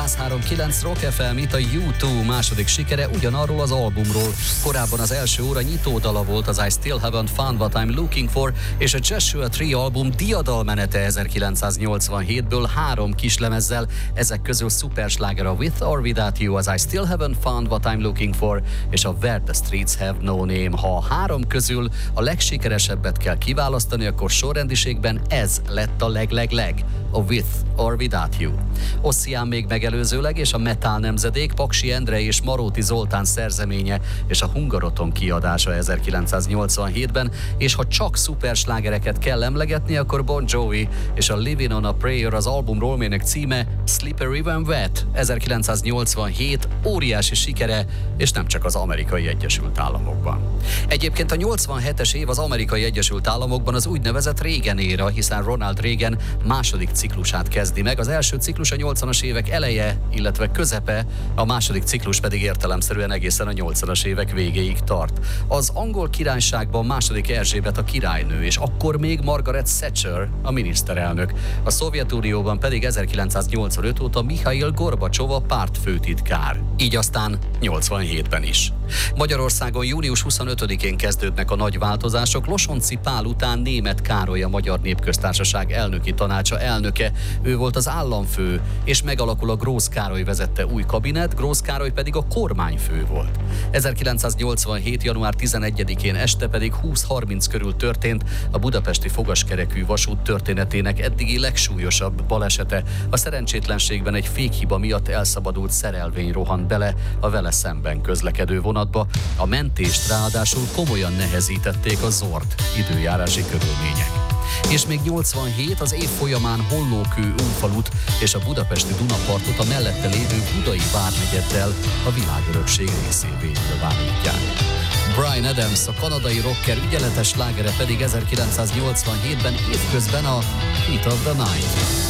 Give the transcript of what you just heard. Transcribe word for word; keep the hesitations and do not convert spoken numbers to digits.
száz három pont kilenc Rock ef em, itt a U kettő második sikere ugyanarról az albumról. Korábban az első óra nyitódala volt az I Still Haven't Found What I'm Looking For, és a Joshua Tree album diadalmenete ezerkilencszáznyolcvanhétből három kislemezzel, ezek közül szupersláger a With or Without You, az I Still Haven't Found What I'm Looking For, és a Where the Streets Have No Name. Ha a három közül a legsikeresebbet kell kiválasztani, akkor sorrendiségben ez lett a leg-leg-leg, a With or Without You. Ossian még megelőzőleg, és a Metal nemzedék, Paksi Endre és Maróti Zoltán szerzeménye és a Hungaroton kiadása ezerkilencszáznyolcvanhétben, és ha csak szuperslágereket kell emlegetni, akkor Bon Jovi és a Living on a Prayer az albumról, melynek címe Slippery When Wet, ezerkilencszáznyolcvanhét óriási sikere, és nem csak az Amerikai Egyesült Államokban. Egyébként a nyolcvanhetes év az Amerikai Egyesült Államokban az úgynevezett Reagan éra, hiszen Ronald Reagan második ciklusát kezdi meg. Az első ciklus a nyolcvanas évek eleje, illetve közepe, a második ciklus pedig értelemszerűen egészen a nyolcvanas évek végéig tart. Az Angol Királyságban második Erzsébet a királynő, és akkor még Margaret Thatcher a miniszterelnök. A Szovjetunióban pedig ezerkilencszáznyolcvanöt óta Mihail Gorbacsov a pártfőtitkár. Így aztán nyolcvanhétben is. Magyarországon június huszonötödikén kezdődnek a nagy változások. Losonczy Pál után Németh Károly a Magyar Népköztársaság elnöki tanácsa elnöke. Ő volt az államfő, és megalakul a Grósz Károly vezette új kabinet, Grósz Károly pedig a kormányfő volt. ezerkilencszáznyolcvanhét. január tizenegyedikén este pedig húsz harminc körül történt a budapesti fogaskerekű vasút történetének eddigi legsúlyosabb balesete. A szerencsétlenségben egy fékhiba miatt elszabadult szerelvény rohant bele a vele szemben közlekedő vonatba. A mentést ráadásul komolyan nehezítették a zord időjárási körülmények. És még nyolcvanhét, az év folyamán Hollókő Ófalut és a budapesti Dunapartot a mellette lévő budai várnegyeddel a világörökség részévé nyilvánítják. Bryan Adams, a kanadai rocker ügyeletes slágere pedig ezerkilencszáznyolcvanhétben évközben a Heat of the Night.